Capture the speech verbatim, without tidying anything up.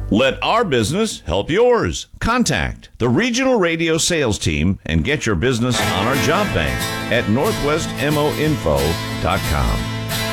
Let our business help yours. Contact the Regional Radio Sales Team and get your business on our job bank at northwest mo info dot com.